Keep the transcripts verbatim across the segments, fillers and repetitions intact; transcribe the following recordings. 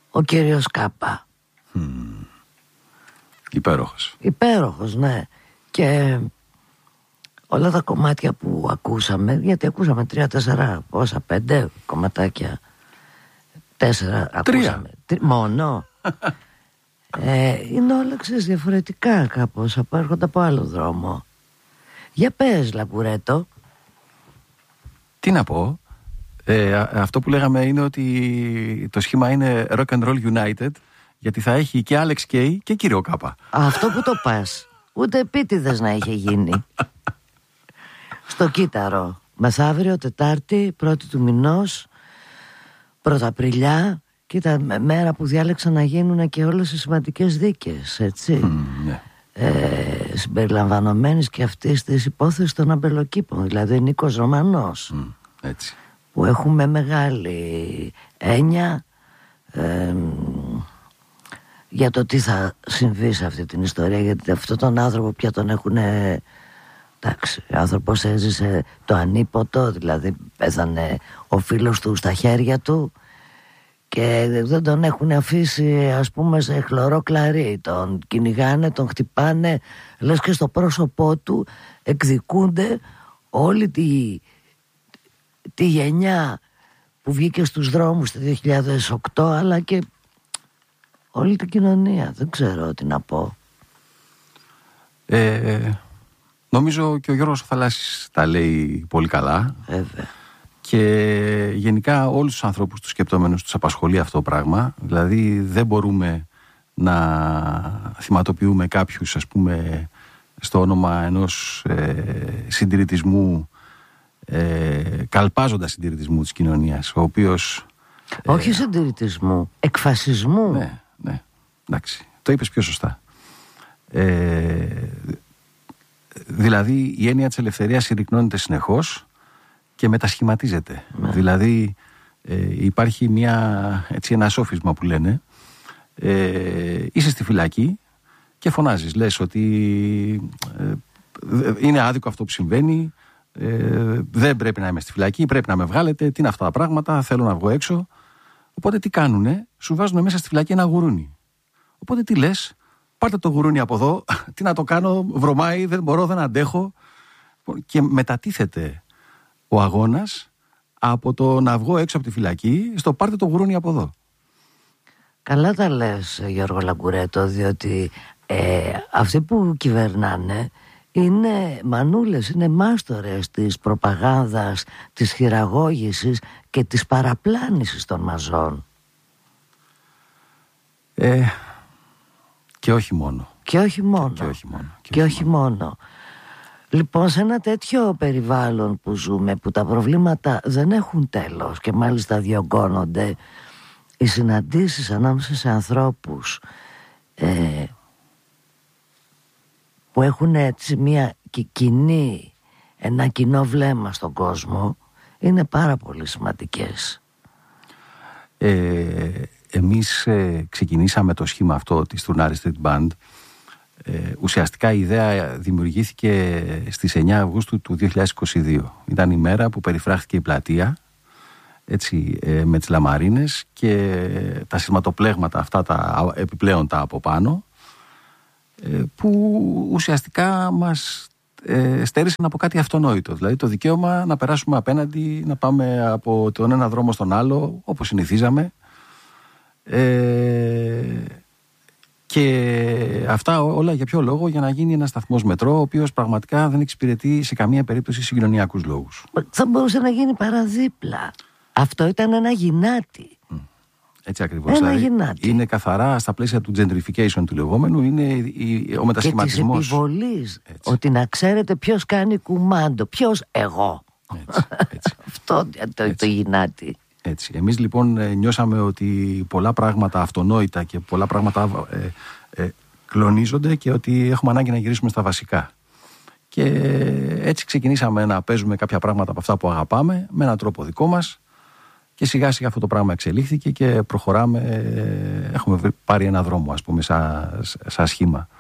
ο κύριος Κάπα. Mm. Υπέροχος. Υπέροχος, ναι. Και όλα τα κομμάτια που ακούσαμε, γιατί ακούσαμε τρία, τέσσερα, πόσα, πέντε κομματάκια, τέσσερα ακούσαμε. Τρία. Μόνο. ε, είναι όλα, ξέρεις, διαφορετικά κάπως, έρχονται από άλλο δρόμο. Για πες, Λαγκουρέτο. Τι να πω. Ε, αυτό που λέγαμε είναι ότι το σχήμα είναι Rock and Roll United, γιατί θα έχει και Alex Kay και κύριο Κάπα. Αυτό που το πας, ούτε επίτηδες να είχε γίνει. Στο κύτταρο. Μεθαύριο, Τετάρτη, πρώτη του μηνός, Πρωταπριλιά, και ήταν μέρα που διάλεξαν να γίνουν και όλες οι σημαντικές δίκες, έτσι. Mm, ναι. ε, συμπεριλαμβανομένης και αυτής της υπόθεσης των αμπελοκήπων, δηλαδή Νίκος Ρωμανός. Mm, έτσι. Που έχουμε μεγάλη έννοια ε, για το τι θα συμβεί σε αυτή την ιστορία, γιατί αυτόν τον άνθρωπο πια τον έχουν, εντάξει, ο άνθρωπος έζησε το ανίποτο, δηλαδή πέθανε ο φίλος του στα χέρια του και δεν τον έχουν αφήσει, ας πούμε, σε χλωρό κλαρί. Τον κυνηγάνε, τον χτυπάνε, λες και στο πρόσωπό του εκδικούνται όλη τη, τη γενιά που βγήκε στους δρόμους το δύο χιλιάδες οκτώ, αλλά και όλη την κοινωνία. Δεν ξέρω τι να πω. Ε, νομίζω και ο Γιώργος Θαλάσσης τα λέει πολύ καλά. Βέβαια. Και γενικά όλους τους ανθρώπους, τους σκεπτόμενους, τους απασχολεί αυτό το πράγμα. Δηλαδή δεν μπορούμε να θυματοποιούμε κάποιους, ας πούμε, στο όνομα ενός ε, συντηρητισμού, ε, καλπάζοντας συντηρητισμού της κοινωνίας, ο οποίος... Όχι ε, συντηρητισμού, εκφασισμού. Ναι, ναι, εντάξει, το είπες πιο σωστά. Ε, δηλαδή η έννοια της ελευθερίας συρρυκνώνεται συνεχώς και μετασχηματίζεται. Ναι. Δηλαδή ε, υπάρχει μια, έτσι, ένα σόφισμα που λένε, ε, είσαι στη φυλακή και φωνάζεις, λες ότι ε, είναι άδικο αυτό που συμβαίνει, ε, δεν πρέπει να είμαι στη φυλακή, πρέπει να με βγάλετε, τι είναι αυτά τα πράγματα, θέλω να βγω έξω. Οπότε τι κάνουνε, σου βάζουν μέσα στη φυλακή ένα γουρούνι. Οπότε τι λες, πάρτε το γουρούνι από εδώ, τι να το κάνω, βρωμάει, δεν μπορώ, δεν αντέχω. Και μετατίθεται ο αγώνας από το να βγω έξω από τη φυλακή στο πάρτε το γουρούνι από εδώ. Καλά τα λες, Γιώργο Λαγκουρέτο, διότι ε, αυτοί που κυβερνάνε είναι μανούλες, είναι μάστορες της προπαγάνδας, της χειραγώγησης και της παραπλάνησης των μαζών. Ε, και όχι μόνο. Και όχι μόνο. Και, και όχι μόνο. Και, και όχι, όχι μόνο. μόνο. Λοιπόν, σε ένα τέτοιο περιβάλλον που ζούμε, που τα προβλήματα δεν έχουν τέλος και μάλιστα διωγγώνονται, οι συναντήσεις ανάμεσα σε ανθρώπους ε, που έχουν έτσι μια κοινή, ένα κοινό βλέμμα στον κόσμο, είναι πάρα πολύ σημαντικές. Ε, εμείς ε, ξεκινήσαμε το σχήμα αυτό της Τουρνάρι Street Band. Ε, ουσιαστικά η ιδέα δημιουργήθηκε στις εννιά Αυγούστου του δύο χιλιάδες είκοσι δύο. Ήταν η μέρα που περιφράχθηκε η πλατεία, έτσι, ε, με τις λαμαρίνες και τα σειρματοπλέγματα αυτά τα επιπλέον τα από πάνω, ε, που ουσιαστικά μας ε, στέρισαν από κάτι αυτονόητο, δηλαδή το δικαίωμα να περάσουμε απέναντι, να πάμε από τον ένα δρόμο στον άλλο όπως συνηθίζαμε, ε, και αυτά όλα για ποιο λόγο? Για να γίνει ένας σταθμός μετρό, ο οποίος πραγματικά δεν εξυπηρετεί σε καμία περίπτωση συγκοινωνιακούς λόγους. Θα μπορούσε να γίνει παραδίπλα. Αυτό ήταν ένα γυνάτι. Mm. Έτσι ακριβώς. Ένα δηλαδή, γυνάτι. είναι καθαρά στα πλαίσια του gentrification του λεγόμενου, είναι η, ο μετασχηματισμός. Και της επιβολής. Έτσι. Ότι να ξέρετε ποιος κάνει κουμάντο, ποιος εγώ. Έτσι, έτσι. Αυτό το, έτσι. Το γυνάτι. Έτσι. Εμείς λοιπόν νιώσαμε ότι πολλά πράγματα αυτονόητα και πολλά πράγματα ε, ε, κλονίζονται και ότι έχουμε ανάγκη να γυρίσουμε στα βασικά. Και έτσι ξεκινήσαμε να παίζουμε κάποια πράγματα από αυτά που αγαπάμε με έναν τρόπο δικό μας και σιγά σιγά αυτό το πράγμα εξελίχθηκε και προχωράμε, ε, έχουμε πάρει ένα δρόμο, ας πούμε, σαν, σαν σχήμα.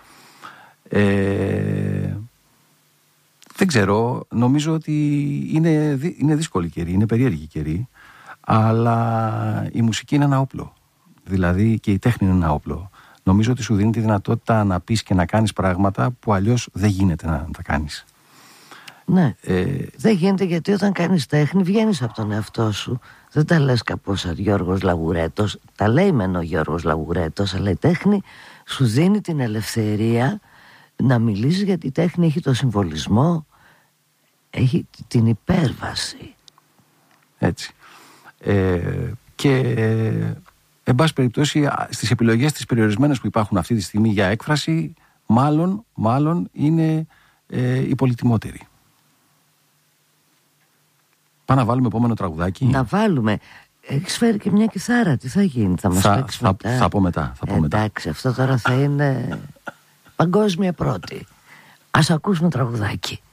Ε, δεν ξέρω, νομίζω ότι είναι, είναι δύσκολη καιρή, είναι περίεργη καιρή, αλλά η μουσική είναι ένα όπλο. Δηλαδή και η τέχνη είναι ένα όπλο. Νομίζω ότι σου δίνει τη δυνατότητα να πεις και να κάνεις πράγματα που αλλιώς δεν γίνεται να τα κάνεις. Ναι, ε... δεν γίνεται, γιατί όταν κάνεις τέχνη βγαίνεις από τον εαυτό σου. Δεν τα λες κάπως σαν Γιώργος Λαγουρέτος. Τα λέει μεν ο Γιώργος Λαγουρέτος, αλλά η τέχνη σου δίνει την ελευθερία να μιλήσεις, γιατί η τέχνη έχει το συμβολισμό, έχει την υπέρβαση. Έτσι. Ε, και ε, εν πάση περιπτώσει στις επιλογές τις περιορισμένες που υπάρχουν αυτή τη στιγμή για έκφραση, μάλλον, μάλλον είναι ε, οι πολυτιμότεροι. Πάμε να βάλουμε επόμενο τραγουδάκι. Να βάλουμε. Έχεις φέρει και μια κιθάρα. Τι θα γίνει, θα μας θα, παίξεις θα, μετά? Θα πω μετά, θα πω ε, μετά. Εντάξει, αυτό τώρα θα είναι παγκόσμια πρώτη. Ας ακούσουμε τραγουδάκι.